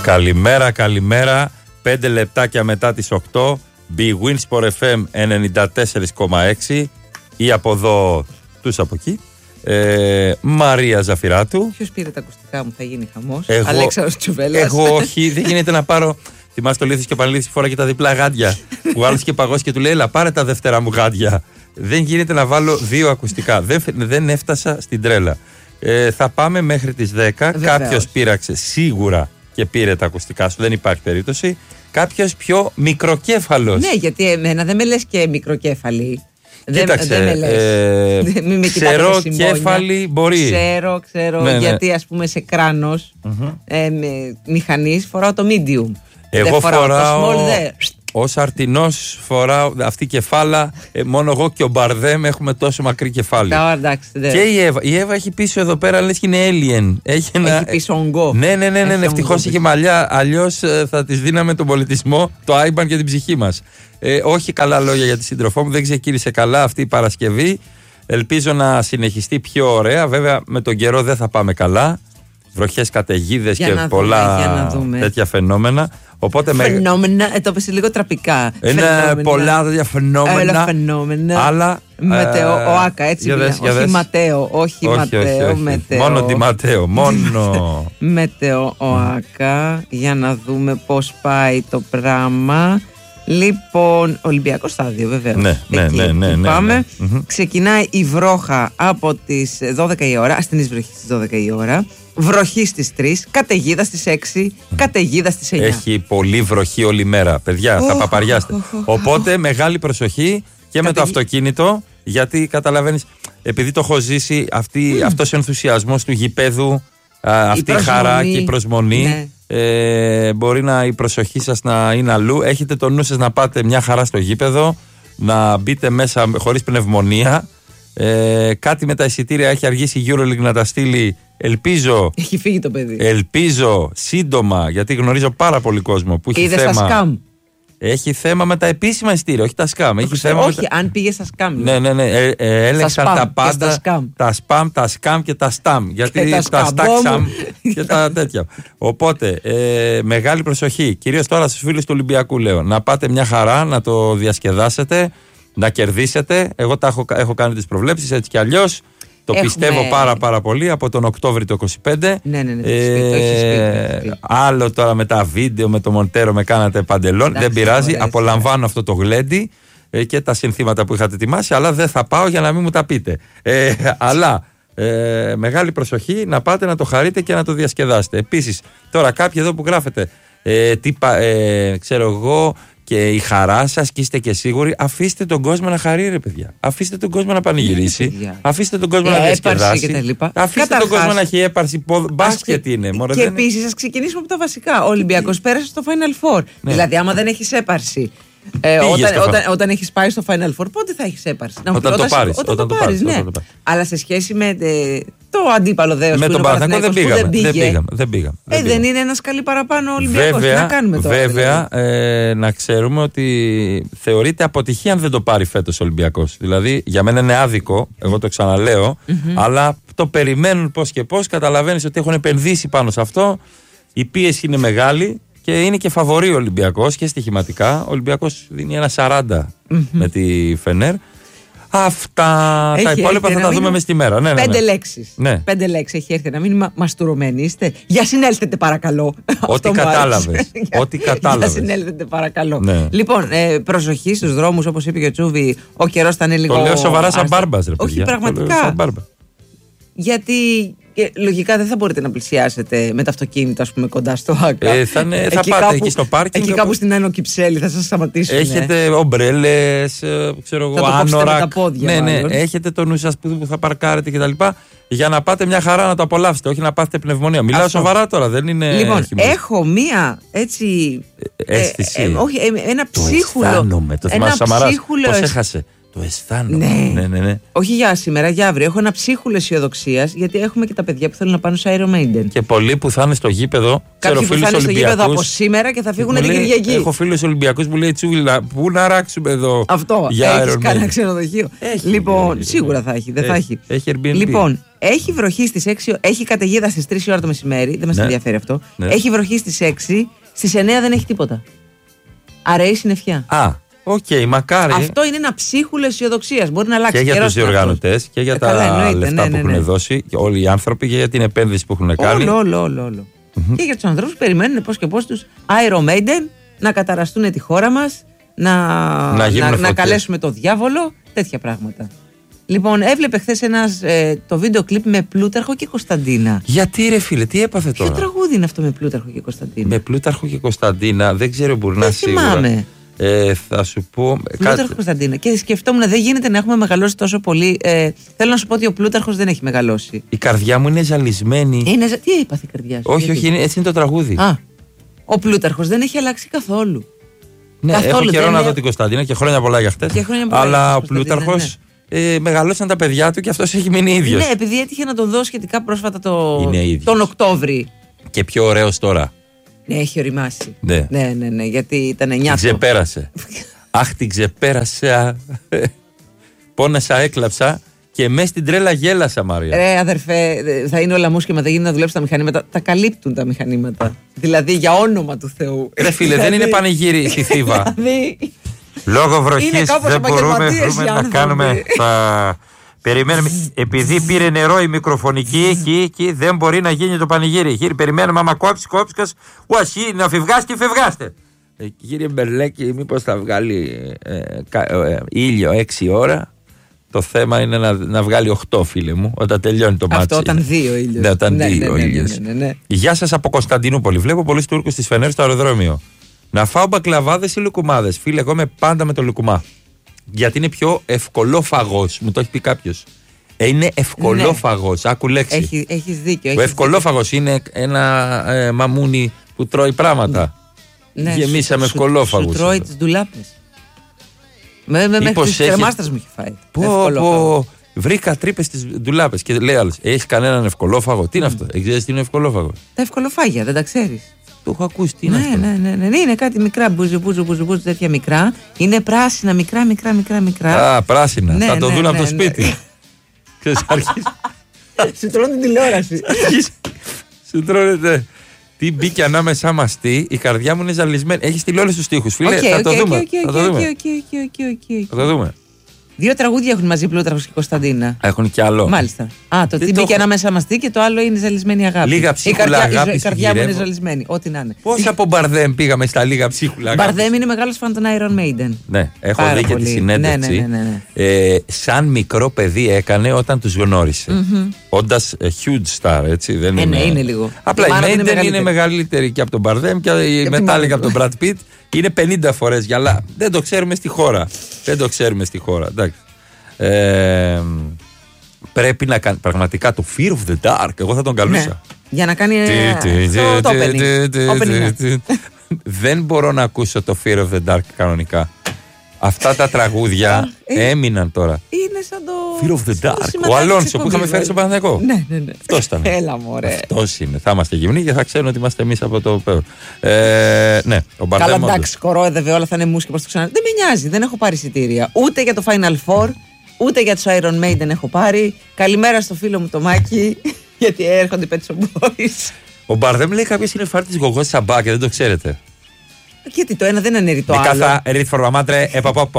Καλημέρα. 5 λεπτάκια μετά τις 8. Big Win Sport FM 94,6 ή από εδώ τους από εκεί. Μαρία Ζαφυράτου. Ποιος πήρε τα ακουστικά μου, θα γίνει χαμός. Αλέξανδρος Τσουβέλλας. Εγώ όχι, δεν γίνεται να πάρω. Θυμάσαι το Λίθος και ο Πανελίδης φορά και τα διπλά γάντια. Που άλλος και παγώσει και του λέει: Έλα, πάρε τα δεύτερα μου γάντια. Δεν γίνεται να βάλω 2 ακουστικά. Δεν έφτασα στην τρέλα. Θα πάμε μέχρι τις 10. Κάποιος πήραξε σίγουρα και πήρε τα ακουστικά σου. Δεν υπάρχει περίπτωση. Κάποιος πιο μικροκέφαλος. Ναι, γιατί εμένα δεν με λες και μικροκέφαλη. Κοίταξε, δεν με λες. ξερό-κέφαλη μπορεί. Ξέρω, ναι. γιατί ας πούμε σε κράνος μηχανής φοράω το medium. Εγώ φοράω το small, ως αρτινός φοράω αυτή η κεφάλα. Μόνο εγώ και ο Μπαρδέμ έχουμε τόσο μακρύ κεφάλι. Εντάξει, και η Εύα έχει πίσω εδώ πέρα, λες και είναι alien. Έχει πίσω ογκό. Ναι, ευτυχώς είχε μαλλιά. Αλλιώς θα της δίναμε τον πολιτισμό, το άιμπαν και την ψυχή μας. Όχι καλά λόγια για τη σύντροφό μου, δεν ξεκίνησε καλά αυτή η Παρασκευή. Ελπίζω να συνεχιστεί πιο ωραία. Βέβαια με τον καιρό δεν θα πάμε καλά. Βροχές, καταιγίδες και πολλά τέτοια φαινόμενα. Οπότε φαινόμενα, το πες λίγο τραπικά. Είναι πολλά τέτοια φαινόμενα. Αλλά. Μετεοάκα, έτσι. Όχι Ματέο, όχι Ματέο. Μόνο τη Ματέο, μόνο. Μετεοάκα, για να δούμε πώς πάει το πράγμα. Λοιπόν, Ολυμπιακό στάδιο βεβαίως. Ναι. Πάμε. Ξεκινάει η βρόχα από τις 12 η ώρα, ασθενής βροχή στις 12 η ώρα. Βροχή στις 3, καταιγίδα στις 6, καταιγίδα στις 9. Έχει πολύ βροχή όλη μέρα. Παιδιά, θα παπαριάστε. Οπότε μεγάλη προσοχή και με το αυτοκίνητο, γιατί καταλαβαίνεις, επειδή το έχω ζήσει, αυτός ο ενθουσιασμός του γηπέδου, αυτή η χαρά και η προσμονή. Μπορεί η προσοχή σας να είναι αλλού. Έχετε το νου σας να πάτε μια χαρά στο γήπεδο, να μπείτε μέσα χωρίς πνευμονία. Κάτι με τα εισιτήρια έχει αργήσει η EuroLeague να τα στείλει. Ελπίζω. Έχει φύγει το παιδί. Ελπίζω σύντομα, γιατί γνωρίζω πάρα πολύ κόσμο που έχει θέμα. Είδες τα σκάμ. Έχει θέμα με τα επίσημα εισιτήρια, όχι τα σκάμ. Αν πήγε στα σκάμ. Ναι. Έλεξαν τα πάντα. Τα σπαμ, τα σκάμ και τα σταμ. Γιατί τα στάξαμ και τα τέτοια. Οπότε, μεγάλη προσοχή. Κυρίως τώρα στους φίλους του Ολυμπιακού λέω. Να πάτε μια χαρά, να το διασκεδάσετε, να κερδίσετε. Εγώ έχω κάνει τις προβλέψεις έτσι κι αλλιώς. Το πιστεύω πάρα πολύ από τον Οκτώβρη το 25. Ναι. Άλλο τώρα με τα βίντεο, με το Μοντέρο με κάνατε παντελόν. Δεν πειράζει, απολαμβάνω αυτό το γλέντι και τα συνθήματα που είχατε ετοιμάσει, αλλά δεν θα πάω για να μην μου τα πείτε. Αλλά μεγάλη προσοχή να πάτε να το χαρείτε και να το διασκεδάσετε. Επίσης, τώρα κάποιοι εδώ που γράφετε, ξέρω εγώ, και η χαρά σας και είστε και σίγουροι, αφήστε τον κόσμο να χαρεί, ρε παιδιά. Αφήστε τον κόσμο να πανηγυρίσει. Αφήστε τον κόσμο να διασκεδάσει. Αφήστε τον κόσμο να έχει έπαρση. Μπάσκετ είναι. Και επίσης, ας ξεκινήσουμε από τα βασικά. Ο Ολυμπιακός πέρασε στο Final Four. Δηλαδή, άμα δεν έχεις έπαρση. Όταν έχεις πάει στο Final Four, πότε θα έχεις έπαρση? Όταν το πάρεις, ναι. Αλλά σε σχέση με το αντίπαλο δέος με τον Παναθηναϊκό δεν πήγαμε. Δεν είναι ένα σκαλί παραπάνω ο Ολυμπιακός. Τι να κάνουμε τώρα? Βέβαια, να ξέρουμε ότι θεωρείται αποτυχία αν δεν το πάρει φέτος ο Ολυμπιακός. Δηλαδή, για μένα είναι άδικο, εγώ το ξαναλέω, αλλά το περιμένουν πώς και πώς. Καταλαβαίνεις ότι έχουν επενδύσει πάνω σε αυτό. Η πίεση είναι μεγάλη. Και είναι και φαβορί ο Ολυμπιακός και στοιχηματικά. Ο Ολυμπιακός δίνει ένα 40 με τη Φενέρ. Αυτά τα υπόλοιπα θα τα δούμε μες τη μέρα. 5 λέξεις. 5 λέξεις έχει έρθει ένα μήνυμα. Μαστουρωμένοι είστε? Για συνέλθετε παρακαλώ. Ό,τι κατάλαβες. Για συνέλθετε παρακαλώ. Λοιπόν, προσοχή στους δρόμους, όπως είπε και ο Τσούβι. Ο καιρός θα είναι λίγο. Το λέω σοβαρά σαν μπάρμπας, ρε παιδιά. Όχι, πραγματικά. Γιατί λογικά δεν θα μπορείτε να πλησιάσετε με το αυτοκίνητο, ας πούμε, κοντά στο ΆΚΑ. Θα πάτε εκεί στο πάρκινγκ. Εκεί κάπου στην Άνω Κυψέλη θα σας σταματήσουν. Έχετε ομπρέλες, ξέρω εγώ, άνορακ. Ναι, έχετε το νου σας που θα παρκάρετε κτλ. Για να πάτε μια χαρά να το απολαύσετε, όχι να πάθετε πνευμονία. Μιλάω σοβαρά τώρα, δεν είναι. Λοιπόν, έχω μία έτσι. Αίσθηση. Όχι, ένα ψίχουλο. Το αισθάνομαι. Το θυμάσαι ο Σαμαράς πώς έχασε. Το αισθάνομαι. Ναι. Όχι για σήμερα, για αύριο. Έχω ένα ψίχουλο αισιοδοξίας, γιατί έχουμε και τα παιδιά που θέλουν να πάνε στο Iron Maiden. Και πολλοί που θα είναι στο γήπεδο. Κάποιοι που θα είναι στο γήπεδο από σήμερα και θα φύγουν την Κυριακή. Έχω φίλους Ολυμπιακούς που λέει Τσούλα, πού να ράξουμε εδώ. Αυτό. Έχεις κανένα ξενοδοχείο. Λοιπόν, σίγουρα θα έχει. Δεν θα έχει. Έχει Airbnb. Λοιπόν, έχει βροχή στις 6, έχει καταιγίδα στις 3 η ώρα το μεσημέρι. Δεν μας ενδιαφέρει αυτό. Έχει βροχή στις 6, στις 9 δεν έχει τίποτα. Αραιή συννεφιά. Μακάρι. Αυτό είναι ένα ψίχουλο αισιοδοξίας. Μπορεί να αλλάξει. Και για τους διοργανωτές και για τα λεφτά που έχουν δώσει όλοι οι άνθρωποι και για την επένδυση που έχουν κάνει. Όλο. Και για τους ανθρώπους που περιμένουν πώς και πώς τους Iron Maiden να καταραστούν τη χώρα μας, να καλέσουμε το διάβολο, τέτοια πράγματα. Λοιπόν, έβλεπε χθες το βίντεο κλιπ με Πλούταρχο και Κωνσταντίνα. Γιατί ρε φίλε, τι έπαθε τώρα? Ποιο τραγούδι είναι αυτό με Πλούταρχο και Κωνσταντίνα? Με Πλούταρχο και Κωνσταντίνα, δεν ξέρω, μπορεί να σίγουρα. Θυμάμαι. Θα σου πω. Πλούταρχο Κωνσταντίνα. Και σκεφτόμουν, δεν γίνεται να έχουμε μεγαλώσει τόσο πολύ. Θέλω να σου πω ότι ο Πλούταρχος δεν έχει μεγαλώσει. Η καρδιά μου είναι ζαλισμένη. Τι έπαθε η καρδιά σου? Όχι, έτσι είναι το τραγούδι. Ο Πλούταρχος δεν έχει αλλάξει καθόλου. Ναι, έχω καιρό να δω την Κωνσταντίνα και χρόνια πολλά για χτες. Αλλά ο Πλούταρχος μεγαλώσαν τα παιδιά του και αυτός έχει μείνει ίδιος. Ναι, επειδή έτυχε να τον δω σχετικά πρόσφατα τον Οκτώβρη. Και πιο ωραίος τώρα. Ναι, έχει οριμάσει. Ναι, γιατί ήταν 9. Την ξεπέρασε. Αχ, την ξεπέρασα. Πόνεσα, έκλαψα και μέσα στην τρέλα γέλασα, Μαρία. Αδερφέ, θα είναι όλα μουσκεμα, δεν γίνεται να δουλέψει τα μηχανήματα. Τα καλύπτουν τα μηχανήματα. Δηλαδή, για όνομα του Θεού. Ρε φίλε, δεν είναι πανηγύρι στη Θήβα. Λόγω βροχής δεν μπορούμε να κάνουμε. Περιμένουμε, επειδή πήρε νερό η μικροφωνική εκεί, δεν μπορεί να γίνει το πανηγύρι. Περιμένουμε, άμα κόψει, να φευγάστε, φευγάστε. Κύριε Μπερλέκη, μήπως θα βγάλει ήλιο 6 ώρα? Το θέμα είναι να βγάλει 8, φίλε μου, όταν τελειώνει το μάτσι. Αυτό όταν 2 ήλιος. Ναι, όταν 2 ήλιος. Γεια σας από Κωνσταντινούπολη. Βλέπω πολλούς Τούρκους στις Φενέρ στο αεροδρόμιο. Να φάω μπακλαβάδες ή λουκουμάδες? Φίλε, εγώ είμαι πάντα με το λουκουμά. Γιατί είναι πιο ευκολόφαγος, μου το έχει πει κάποιος. Είναι ευκολόφαγος, άκου λέξη. Έχεις δίκιο. Ο ευκολόφαγος είναι ένα μαμούνι που τρώει πράγματα. Ναι, γεμίσαμε ευκολόφαγους. Σου τρώει τις ντουλάπες. Μέχρι τις κρεμάστρες μου έχει φάει. Βρήκα τρύπες στις ντουλάπες και λέει άλλος, έχεις κανέναν ευκολόφαγο? Τι είναι αυτό? Ξέρεις τι είναι ευκολόφαγο? Τα ευκολοφάγια, δεν τα ξέρεις? Το έχω ακούσει, τι είναι αυτό? Ναι, είναι κάτι μικρά, μπουζου, τέτοια μικρά. Είναι πράσινα, μικρά. Α, πράσινα. Θα το δουν από το σπίτι. Ξέρεις, αρχίζει. Σου τρώνε την τηλεόραση. Σου τρώνε. Τι μπήκε ανάμεσά μας, η καρδιά μου είναι ζαλισμένη. Έχεις στείλει όλους τους στίχους, φίλε. Θα το δούμε. Θα το δούμε. 2 τραγούδια έχουν μαζί Πλούταρχος και Κωνσταντίνα. Έχουν κι άλλο. Μάλιστα. Το τι μπήκε ανάμεσα μας και το άλλο είναι ζαλισμένη αγάπη. Λίγα ψίχουλα αγάπη. Η καρδιά μου είναι ζαλισμένη. Ό,τι να είναι. Πώς από Μπαρδέμ πήγαμε στα λίγα ψίχουλα αγάπη? Μπαρδέμ είναι μεγάλος φαν των Iron Maiden. Ναι, έχω δει και τη συνέντευξη. Σαν μικρό παιδί έκανε όταν τους γνώρισε. Όντας huge star, έτσι. Δεν είναι. Είναι λίγο. Απλά η Maiden είναι μεγαλύτερη και από τον Μπαρδέμ και η Metallica από τον Brad Pitt. Είναι 50 φορές γυαλά. Δεν το ξέρουμε στη χώρα. Εντάξει. Πρέπει να κάνει πραγματικά το Fear of the Dark. Εγώ θα τον καλούσα. Ναι, για να κάνει το opening. Δεν μπορώ να ακούσω το Fear of the Dark κανονικά. Αυτά τα τραγούδια έμειναν τώρα. Είναι σαν το Fear of the Dark. Ο Αλόνσο που είχαμε φέρει στο Παναθηναϊκό. Ναι. Αυτός ήταν. Έλα μωρέ. Αυτός είναι. Θα είμαστε γυμνοί και θα ξέρουν ότι είμαστε εμείς από το Πέο. Ναι, ο Μπαρδέμ. Καλά, εντάξει, κορόιδευε, όλα θα είναι μουσική προς το ξανά. Δεν με νοιάζει, δεν έχω πάρει εισιτήρια. Ούτε για το Final Four, ούτε για τους Iron Maiden έχω πάρει. Καλημέρα στο φίλο μου το Μάκη, γιατί έρχονται οι Pet Shop Boys. Ο Μπαρδέμ λέει κάποιος είναι φάρτη της Γογό Σαμπά και δεν το ξέρετε. Γιατί το ένα δεν αναιρεί το άλλο. Κάθα ρίθφορμα μάτρε.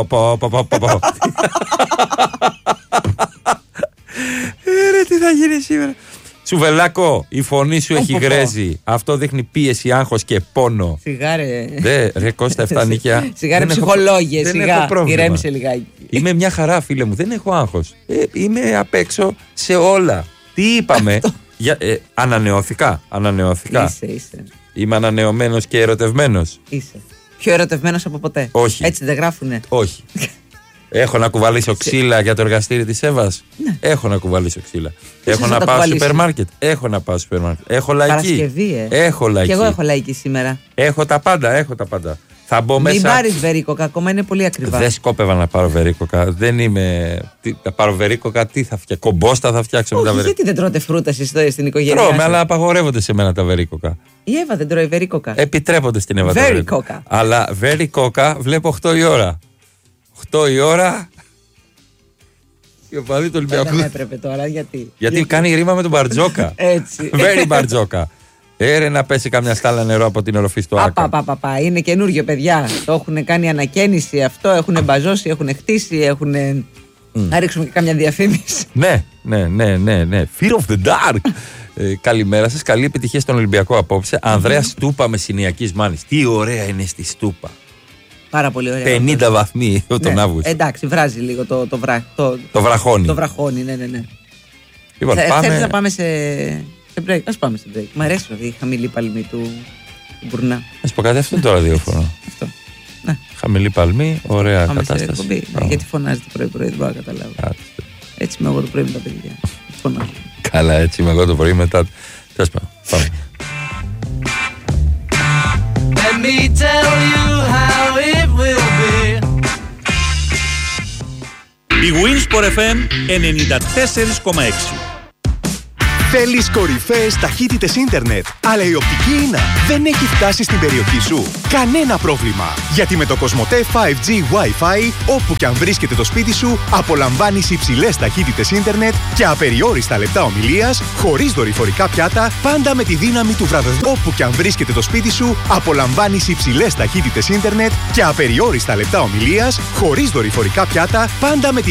Ρε, τι θα γίνει σήμερα? Τσουβελάκο, η φωνή σου έχει γρέζει. Αυτό δείχνει πίεση, άγχος και πόνο. Σιγάρε. Ρε Κώστα, 7 νίκια. Σιγάρε ψυχολόγια, σιγά. Ηρέμησε λιγάκι. Είμαι μια χαρά, φίλε μου, δεν έχω άγχος. Είμαι απ' έξω σε όλα. Τι είπαμε? Ανανεώθηκα. Είσαι. Είμαι ανανεωμένος και ερωτευμένος. Είσαι. Πιο ερωτευμένος από ποτέ. Όχι. Έτσι δεν γράφουνε? Όχι. Έχω να κουβαλήσω ξύλα για το εργαστήρι της Εύας. Ναι. Έχω να κουβαλήσω ξύλα. Έχω να πάω σούπερ μάρκετ. Έχω λαϊκή. Παρασκευή, Έχω λαϊκή. Και εγώ έχω λαϊκή σήμερα. Έχω τα πάντα. Θα μπω μέσα. Μην πάρεις βερίκοκα, ακόμα είναι πολύ ακριβά. Δεν σκόπευα να πάρω βερίκοκα. Δεν είμαι. Θα πάρω βερίκοκα, τι θα φτιάξω. Κομπόστα θα φτιάξω. Όχι, γιατί δεν τρώτε φρούτα στην οικογένειά σας? Τρώμε, αλλά απαγορεύονται σε μένα τα βερίκοκα. Η Εύα δεν τρώει βερίκοκα. Επιτρέπονται στην Εύα. Βερίκοκα. Αλλά βερίκοκα βλέπω 8 η ώρα. 8 η ώρα. Και ο παδί του Ολυμπιακού. Δεν έπρεπε τώρα, γιατί. Γιατί κάνει ρήμα με τον Μπαρτζόκα. Έτσι. Very Μπαρτζόκα. Έρε να πέσει καμιά στάλα νερό από την οροφή στο Άκα. Είναι καινούριο, παιδιά. Το έχουν κάνει ανακαίνιση αυτό, έχουν μπαζώσει, έχουν χτίσει, έχουν. Να ρίξουμε και κάμια διαφήμιση. Ναι. Fear of the dark. Καλημέρα σας, καλή επιτυχία στον Ολυμπιακό απόψε. Ανδρέας Στούπα με Συνιακής Μάνης. Τι ωραία είναι στη Στούπα. Πάρα πολύ ωραία. 50 βαθμοί τον Αύγουστο. Εντάξει, βράζει λίγο το βραχώνει. Το βραχώνει, ναι. Λοιπόν, θέλεις να πάμε σε break? Ας πάμε σε break. Μ' αρέσει η χαμηλή παλμή του Μπουρνά. Να σου πω κάτι, αυτό είναι το ραδιόφωνο. Αυτό. Ναι. Χαμηλή παλμή, ωραία πάμε κατάσταση. Γιατί φωνάζετε πρωί-πρωί, δεν μπορώ να καταλάβω. Έτσι είμαι εγώ το πρωί με τα παιδιά. Φωνάζω. Καλά, έτσι είμαι εγώ το πρωί μετά. Τέλος πάντων, πάμε. Let me tell you how it will be. Η Winsport FM 94,6. Θέλεις κορυφαίες ταχύτητες ίντερνετ, αλλά η οπτική ίνα δεν έχει φτάσει στην περιοχή σου? Κανένα πρόβλημα! Γιατί με το Κοσμοτέ 5G Wi-Fi, όπου και αν βρίσκεται το σπίτι σου, απολαμβάνεις υψηλές ταχύτητες ίντερνετ και απεριόριστα λεπτά ομιλίας, χωρίς δορυφορικά πιάτα, πάντα με τη δύναμη του βραβευσμού. Όπου και αν βρίσκεται το σπίτι σου, απολαμβάνεις υψηλές ταχύτητες ίντερνετ και απεριόριστα λεπτά ομιλίας, χωρίς δορυφορικά πιάτα, πάντα με τη